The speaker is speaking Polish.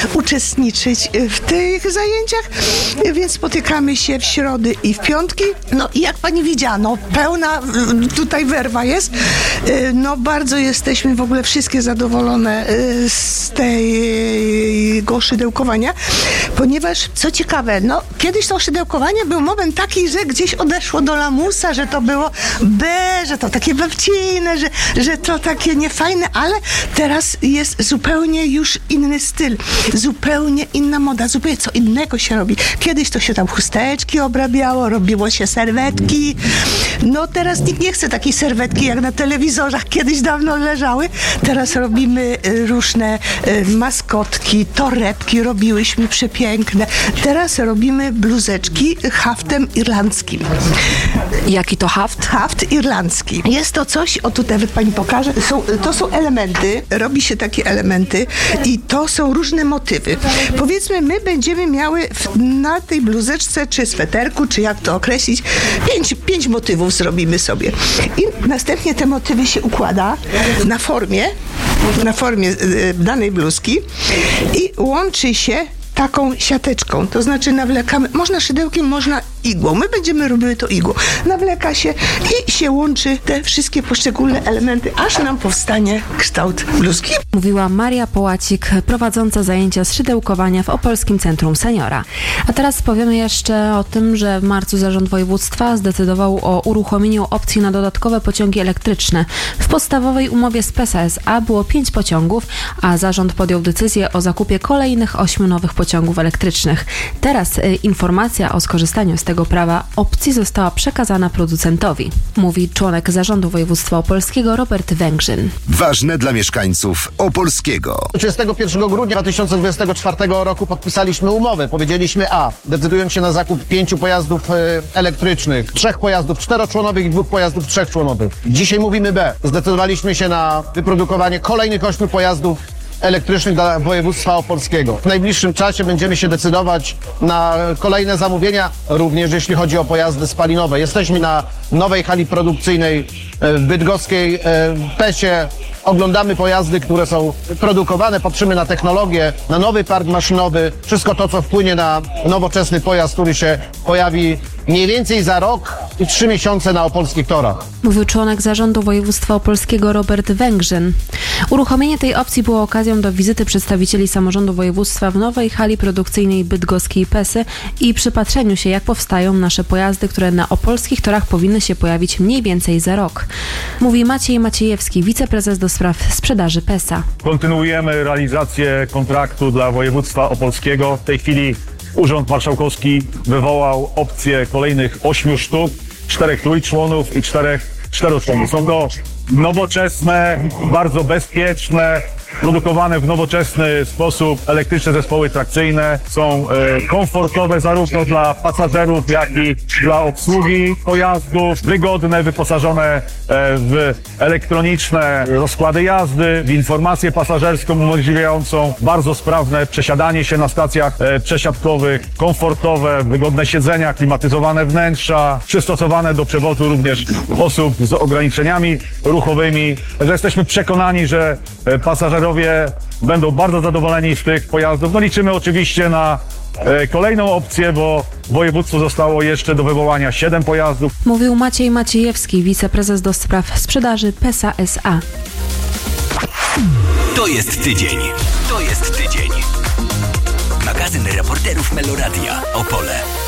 uczestniczyć w tych zajęciach, więc spotykamy się w środy i w piątki. No i jak pani widziała, no pełna tutaj werwa jest. No bardzo jesteśmy w ogóle wszystkie zadowolone z tego szydełkowania, ponieważ co ciekawe, no kiedyś to szydełkowanie był moment taki, że gdzieś odeszło do lamusa, że to było że to takie babcine, że to takie niefajne, ale teraz jest zupełnie już inny styl, zupełnie inna moda, zupełnie co innego się robi. Kiedyś to się tam chusteczki obrabiało, robiło się serwetki. No teraz nikt nie chce takiej serwetki, jak na telewizorach kiedyś dawno leżały. Teraz robimy różne maskotki, torebki robiłyśmy przepiękne. Teraz robimy bluzeczki haftem irlandzkim. Jaki to haft? Haft irlandzki. Jest to coś, o tutaj pani pokażę, to są elementy, robi się takie elementy i to są różne motywy. Powiedzmy, my będziemy miały na tej bluzeczce, czy sweterku, czy jak to określić, 5 motywów zrobimy sobie. I następnie te motywy się układa na formie danej bluzki i łączy się taką siateczką, to znaczy nawlekamy, można szydełkiem, można igłą. My będziemy robiły to igłą. Nawleka się i się łączy te wszystkie poszczególne elementy, aż nam powstanie kształt bluzki. Mówiła Maria Połacik, prowadząca zajęcia z szydełkowania w Opolskim Centrum Seniora. A teraz powiemy jeszcze o tym, że w marcu Zarząd Województwa zdecydował o uruchomieniu opcji na dodatkowe pociągi elektryczne. W podstawowej umowie z PESA S.A. było 5 pociągów, a zarząd podjął decyzję o zakupie kolejnych 8 nowych pociągów elektrycznych. Teraz informacja o skorzystaniu z tego prawa opcji została przekazana producentowi, mówi członek Zarządu Województwa Opolskiego Robert Węgrzyn. Ważne dla mieszkańców Opolskiego. 31 grudnia 2024 roku podpisaliśmy umowę. Powiedzieliśmy decydując się na zakup 5 pojazdów elektrycznych, 3 pojazdów 4-członowych i 2 pojazdów 3-członowych. Dzisiaj mówimy B. Zdecydowaliśmy się na wyprodukowanie kolejnych 8 pojazdów elektrycznych dla województwa opolskiego. W najbliższym czasie będziemy się decydować na kolejne zamówienia, również jeśli chodzi o pojazdy spalinowe. Jesteśmy na nowej hali produkcyjnej w bydgoskiej PES-ie. Oglądamy pojazdy, które są produkowane, patrzymy na technologię, na nowy park maszynowy, wszystko to, co wpłynie na nowoczesny pojazd, który się pojawi mniej więcej za rok i 3 miesiące na opolskich torach. Mówił członek Zarządu Województwa Opolskiego Robert Węgrzyn. Uruchomienie tej opcji było okazją do wizyty przedstawicieli samorządu województwa w nowej hali produkcyjnej bydgoskiej PES-y i przypatrzeniu się, jak powstają nasze pojazdy, które na opolskich torach powinny się pojawić mniej więcej za rok. Mówi Maciej Maciejewski, wiceprezes do spraw sprzedaży PESA. Kontynuujemy realizację kontraktu dla województwa opolskiego. W tej chwili Urząd Marszałkowski wywołał opcję kolejnych 8 sztuk, 4 trójczłonów i 4 czteroczłonów. Są to nowoczesne, bardzo bezpieczne, produkowane w nowoczesny sposób elektryczne zespoły trakcyjne. Są komfortowe zarówno dla pasażerów, jak i dla obsługi pojazdów. Wygodne, wyposażone w elektroniczne rozkłady jazdy, w informację pasażerską umożliwiającą bardzo sprawne przesiadanie się na stacjach przesiadkowych, komfortowe, wygodne siedzenia, klimatyzowane wnętrza, przystosowane do przewozu również osób z ograniczeniami ruchowymi. Także jesteśmy przekonani, że pasażerowie będą bardzo zadowoleni z tych pojazdów. No liczymy oczywiście na kolejną opcję, bo województwo zostało jeszcze do wywołania 7 pojazdów. Mówił Maciej Maciejewski, wiceprezes do spraw sprzedaży PESA S.A. To jest tydzień. To jest tydzień. Magazyn reporterów Meloradia Opole.